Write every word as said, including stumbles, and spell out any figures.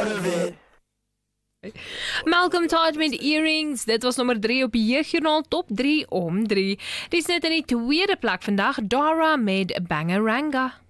weer. Malcolm Todd met Earrings, dit was nummer drie op die Jeugjournaal Top drie om drie. Dis net in die tweede plek vandag, Dara met Bangaranga.